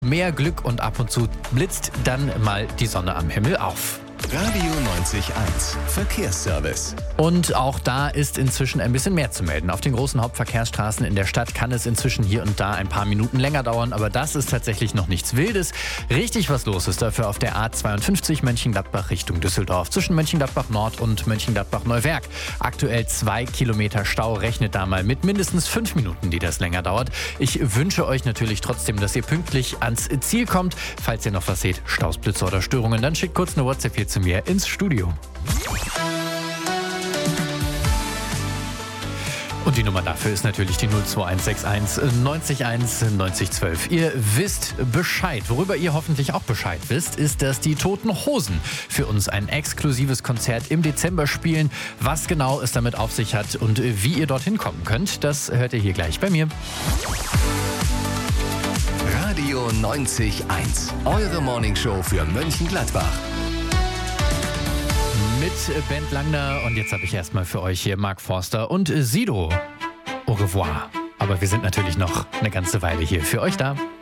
Mehr Glück und ab und zu blitzt dann mal die Sonne am Himmel auf. Radio 90.1 Verkehrsservice. Und auch da ist inzwischen ein bisschen mehr zu melden. Auf den großen Hauptverkehrsstraßen in der Stadt kann es inzwischen hier und da ein paar Minuten länger dauern, aber das ist tatsächlich noch nichts Wildes. Richtig was los ist dafür auf der A52 Mönchengladbach Richtung Düsseldorf zwischen Mönchengladbach Nord und Mönchengladbach Neuwerk. Aktuell 2 Kilometer Stau, rechnet da mal mit mindestens 5 Minuten, die das länger dauert. Ich wünsche euch natürlich trotzdem, dass ihr pünktlich ans Ziel kommt. Falls ihr noch was seht, Staus, Blitze oder Störungen, dann schickt kurz eine WhatsApp hier zu mir ins Studio. Und die Nummer dafür ist natürlich die 02161 901 9012. Ihr wisst Bescheid. Worüber ihr hoffentlich auch Bescheid wisst, ist, dass die Toten Hosen für uns ein exklusives Konzert im Dezember spielen. Was genau es damit auf sich hat und wie ihr dorthin kommen könnt, das hört ihr hier gleich bei mir. Radio 90.1, eure Morningshow für Mönchengladbach. Mit Bent Langner und jetzt habe ich erstmal für euch hier Mark Forster und Sido. Au revoir. Aber wir sind natürlich noch eine ganze Weile hier für euch da.